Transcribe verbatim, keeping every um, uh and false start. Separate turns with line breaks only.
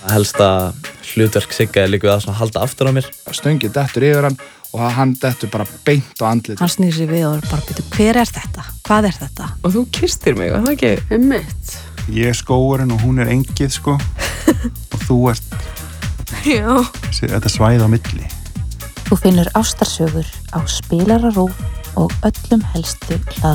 Helsta hlutverk Sigga er líka að halda aftur á mér.
Stöngin dettur yfir hann og hann dettur bara beint á andlitið.
Hann snýr sér við og er bara byrju, hver er þetta? Hvað er þetta?
Og þú kysstir mig, var það ekki?
Einmitt.
Ég er skógurinn og hún er engið, sko. Og þú ert...
Já.
Þetta svæði á milli.
Þú finnur ástarsögur á Spilara RÚV og öllum helstu hlaðvarp